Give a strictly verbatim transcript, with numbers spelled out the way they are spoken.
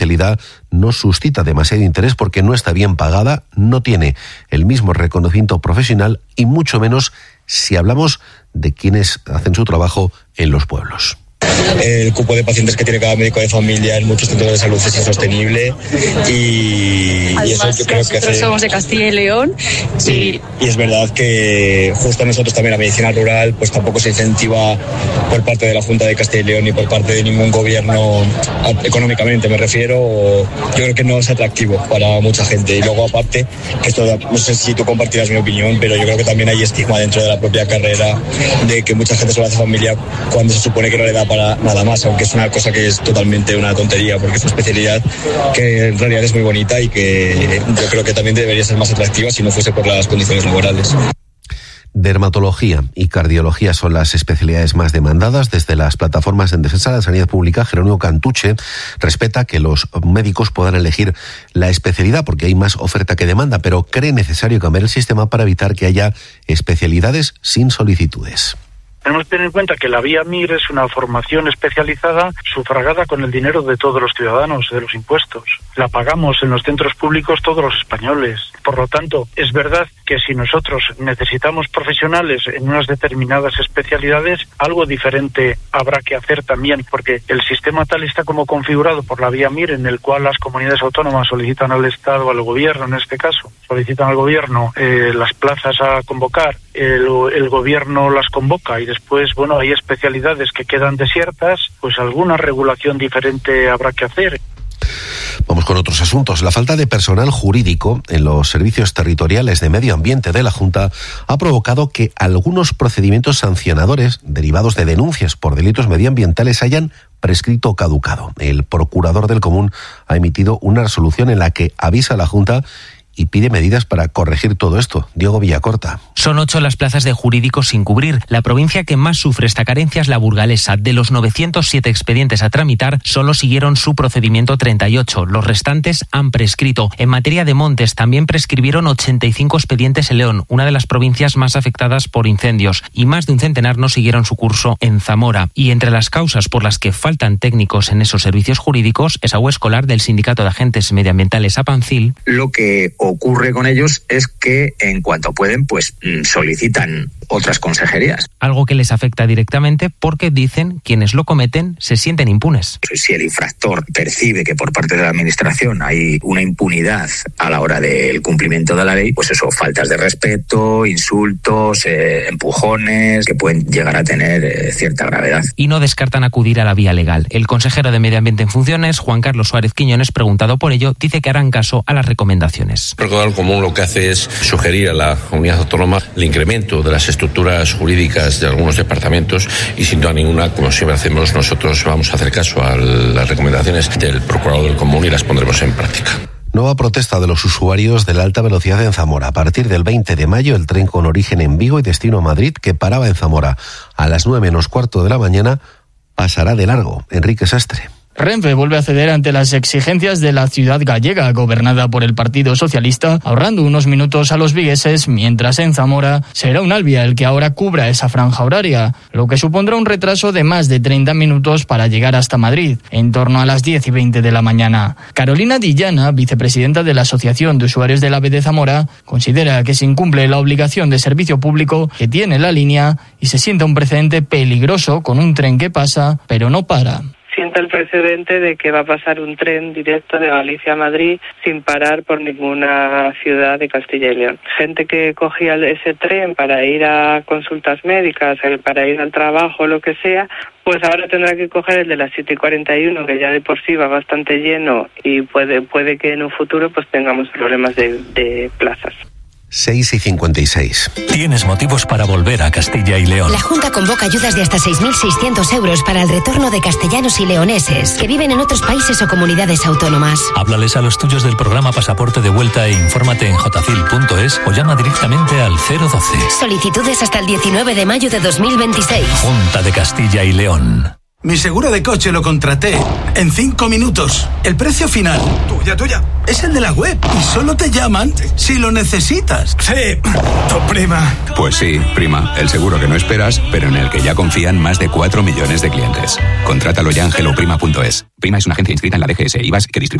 especialidad no suscita demasiado interés porque no está bien pagada, no tiene el mismo reconocimiento profesional y mucho menos si hablamos de quienes hacen su trabajo en los pueblos. El cupo de pacientes que tiene cada médico de familia en muchos centros de salud es insostenible y, Además, y eso yo creo que nosotros hace... somos de Castilla y León. Sí, y... y es verdad que justo nosotros también la medicina rural pues tampoco se incentiva por parte de la Junta de Castilla y León ni por parte de ningún gobierno económicamente, me refiero. Yo creo que no es atractivo para mucha gente y luego aparte, que esto no sé si tú compartirás mi opinión, pero yo creo que también hay estigma dentro de la propia carrera de que mucha gente se lo hace familia cuando se supone que no le da para nada más, aunque es una cosa que es totalmente una tontería porque es una especialidad que en realidad es muy bonita y que yo creo que también debería ser más atractiva si no fuese por las condiciones laborales. Dermatología y cardiología son las especialidades más demandadas. Desde las plataformas en defensa de la sanidad pública, Jerónimo Cantuche respeta que los médicos puedan elegir la especialidad porque hay más oferta que demanda, pero cree necesario cambiar el sistema para evitar que haya especialidades sin solicitudes. Tenemos que tener en cuenta que la Vía M I R es una formación especializada sufragada con el dinero de todos los ciudadanos, de los impuestos. La pagamos en los centros públicos todos los españoles. Por lo tanto, es verdad que si nosotros necesitamos profesionales en unas determinadas especialidades, algo diferente habrá que hacer también, porque el sistema tal está como configurado por la Vía M I R, en el cual las comunidades autónomas solicitan al Estado, al gobierno en este caso, solicitan al gobierno eh, las plazas a convocar, el, el gobierno las convoca y después, bueno, hay especialidades que quedan desiertas, pues alguna regulación diferente habrá que hacer. Vamos con otros asuntos. La falta de personal jurídico en los servicios territoriales de medio ambiente de la Junta ha provocado que algunos procedimientos sancionadores derivados de denuncias por delitos medioambientales hayan prescrito o caducado. El procurador del Común ha emitido una resolución en la que avisa a la Junta y pide medidas para corregir todo esto. Diego Villacorta. Son ocho las plazas de jurídicos sin cubrir. La provincia que más sufre esta carencia es la burgalesa. De los novecientos siete expedientes a tramitar, solo siguieron su procedimiento treinta y ocho. Los restantes han prescrito. En materia de montes, también prescribieron ochenta y cinco expedientes en León, una de las provincias más afectadas por incendios, y más de un centenar no siguieron su curso en Zamora. Y entre las causas por las que faltan técnicos en esos servicios jurídicos, Esaú Escolar, del Sindicato de Agentes Medioambientales APANCIL. Lo que ocurre con ellos es que en cuanto pueden, pues solicitan otras consejerías. Algo que les afecta directamente porque, dicen, quienes lo cometen se sienten impunes. Si el infractor percibe que por parte de la administración hay una impunidad a la hora del cumplimiento de la ley, pues eso, faltas de respeto, insultos, eh, empujones, que pueden llegar a tener eh, cierta gravedad. Y no descartan acudir a la vía legal. El consejero de Medio Ambiente en funciones, Juan Carlos Suárez Quiñones, preguntado por ello, dice que harán caso a las recomendaciones. El Procurador Común lo que hace es sugerir a la comunidad autónoma el incremento de las estructuras jurídicas de algunos departamentos y sin duda ninguna, como siempre hacemos nosotros, vamos a hacer caso a las recomendaciones del Procurador del Común y las pondremos en práctica. Nueva protesta de los usuarios de la alta velocidad en Zamora. A partir del veinte de mayo, el tren con origen en Vigo y destino a Madrid, que paraba en Zamora a las nueve menos cuarto de la mañana, pasará de largo. Enrique Sastre. Renfe vuelve a ceder ante las exigencias de la ciudad gallega, gobernada por el Partido Socialista, ahorrando unos minutos a los vigueses, mientras en Zamora será un Alvia el que ahora cubra esa franja horaria, lo que supondrá un retraso de más de treinta minutos para llegar hasta Madrid, en torno a las diez y veinte de la mañana. Carolina Dillana, vicepresidenta de la Asociación de Usuarios del AVE de Zamora, considera que se incumple la obligación de servicio público que tiene la línea y se sienta un precedente peligroso con un tren que pasa, pero no para. Sienta el precedente de que va a pasar un tren directo de Galicia a Madrid sin parar por ninguna ciudad de Castilla y León. Gente que cogía ese tren para ir a consultas médicas, para ir al trabajo, lo que sea, pues ahora tendrá que coger el de las siete y cuarenta y uno, que ya de por sí va bastante lleno y puede, puede que en un futuro pues tengamos problemas de, de plazas. seis y cincuenta y seis. Tienes motivos para volver a Castilla y León. La Junta convoca ayudas de hasta seis mil seiscientos euros para el retorno de castellanos y leoneses que viven en otros países o comunidades autónomas. Háblales a los tuyos del programa Pasaporte de Vuelta e infórmate en jotafil punto es o llama directamente al cero doce. Solicitudes hasta el diecinueve de mayo de dos mil veintiséis. Junta de Castilla y León. Mi seguro de coche lo contraté en cinco minutos. El precio final, tuya, tuya, es el de la web y solo te llaman si lo necesitas. Sí, tu prima. Pues sí, prima, el seguro que no esperas, pero en el que ya confían más de cuatro millones de clientes. Contrátalo ya en hello prima punto es. Prima es una agencia inscrita en la D G S e I V A S que distribuye